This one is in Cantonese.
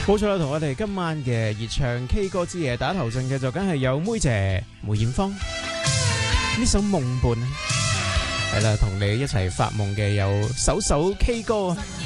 冇錯啦，同我哋今晚嘅熱唱 K 歌之夜打頭陣嘅就梗係有妹姐梅艷芳呢首夢伴，係啦，同你一齊發夢嘅有首 K 歌。